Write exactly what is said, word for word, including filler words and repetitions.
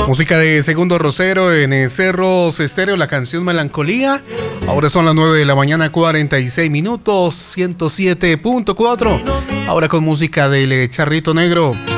Música de Segundo Rosero en el Cerros Estéreo, la canción Melancolía. Ahora son las nueve de la mañana, cuarenta y seis minutos, ciento siete punto cuatro. Ahora con música del Charrito Negro.